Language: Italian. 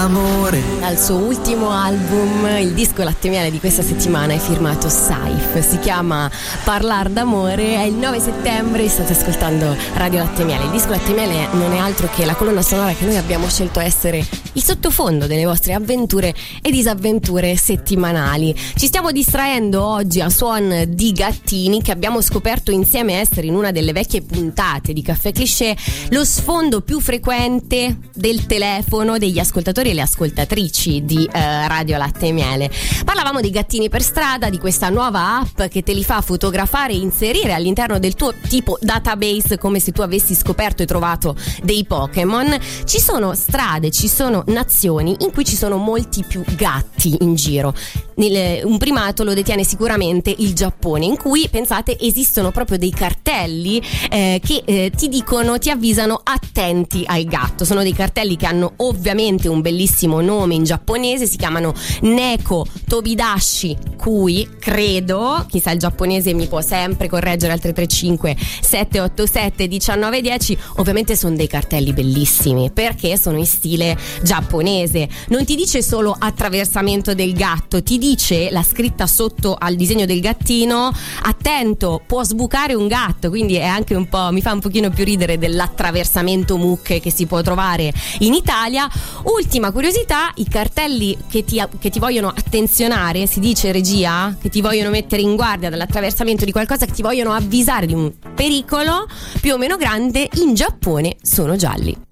d'amore. Dal suo ultimo album, il disco Latte Miele di questa settimana è firmato Saif, si chiama Parlar d'amore, è il 9 settembre, state ascoltando Radio Latte Miele. Il disco Latte Miele non è altro che la colonna sonora che noi abbiamo scelto essere il sottofondo delle vostre avventure e disavventure settimanali. Ci stiamo distraendo oggi a suon di gattini che abbiamo scoperto insieme essere in una delle vecchie puntate di Caffè Cliché lo sfondo più frequente del telefono degli ascoltatori e le ascoltatrici di Radio Latte Miele. Parlavamo di gattini per strada, di questa nuova app che te li fa fotografare e inserire all'interno del tuo tipo database come se tu avessi scoperto e trovato dei Pokémon. Ci sono strade, ci sono nazioni in cui ci sono molti più gatti in giro. Un primato lo detiene sicuramente il Giappone, in cui, pensate, esistono proprio dei cartelli che ti dicono, ti avvisano attenti al gatto. Sono dei cartelli che hanno ovviamente un bellissimo nome in giapponese, si chiamano Neko Tobidashi Kui, credo, chissà il giapponese mi può sempre correggere al 335 787 1910. Ovviamente sono dei cartelli bellissimi perché sono in stile giapponese, non ti dice solo attraversamento del gatto, ti dice la scritta sotto al disegno del gattino: attento, può sbucare un gatto. Quindi è anche un po', mi fa un pochino più ridere dell'attraversamento mucche che si può trovare in Italia. Ultima curiosità, i cartelli che ti vogliono attenzionare, si dice, regia, che ti vogliono mettere in guardia dall'attraversamento di qualcosa, che ti vogliono avvisare di un pericolo più o meno grande, in Giappone sono gialli.